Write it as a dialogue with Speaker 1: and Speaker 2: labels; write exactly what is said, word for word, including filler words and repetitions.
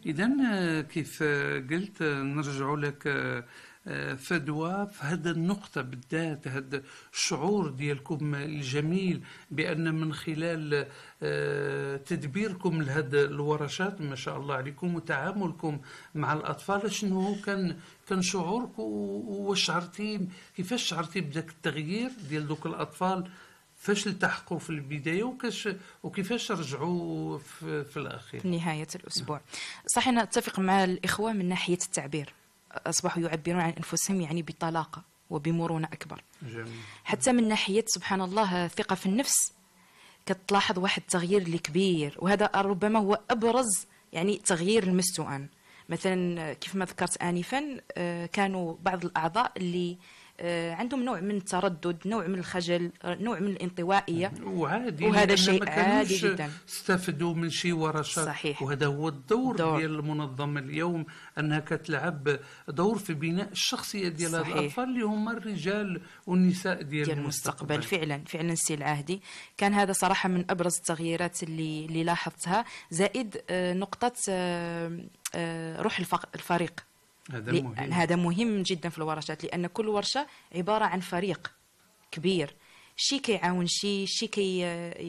Speaker 1: إذا كيف قلت نرجع لك فدوى في هذا النقطة بالذات، هذا الشعور ديالكم الجميل بأن من خلال تدبيركم لهذا الورشات ما شاء الله عليكم وتعاملكم مع الأطفال، شنو كان كان شعورك وشعرتي كيفاش شعرتي بداك التغيير ديال دوك الأطفال فاش التحقوا في البداية وكاش وكيفاش رجعوا في, في الأخير
Speaker 2: في نهاية الأسبوع؟ صح، أنا أتفق مع الإخوة من ناحية التعبير، أصبحوا يعبرون عن أنفسهم يعني بطلاقة وبمرونة أكبر.
Speaker 1: جميل.
Speaker 2: حتى من ناحية سبحان الله ثقة في النفس، كتلاحظ واحد التغيير اللي كبير، وهذا ربما هو أبرز يعني تغيير لمستو أنا. مثلا كيف ما ذكرت آنفا، كانوا بعض الأعضاء اللي عندهم نوع من التردد، نوع من الخجل، نوع من الانطوائية،
Speaker 1: وعادي،
Speaker 2: وهذا شيء عادي جدا.
Speaker 1: استفدوا من شي ورشات.
Speaker 2: صحيح.
Speaker 1: وهذا هو الدور
Speaker 2: دور.
Speaker 1: ديال المنظمة اليوم، أنها كتلعب دور في بناء الشخصية ديال هاد الأطفال اللي هما الرجال والنساء ديال,
Speaker 2: ديال المستقبل. المستقبل فعلا فعلا السي العاهدي، كان هذا صراحة من أبرز التغييرات اللي اللي لاحظتها، زائد نقطة روح الفريق.
Speaker 1: هذا مهم.
Speaker 2: هذا مهم جدا في الورشات، لأن كل ورشة عبارة عن فريق كبير، شي كيعاون شي، شي كي